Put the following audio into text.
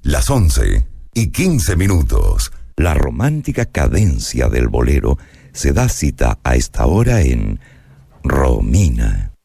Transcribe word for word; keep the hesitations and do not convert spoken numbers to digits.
Las once y quince minutos. La romántica cadencia del bolero se da cita a esta hora en Romina.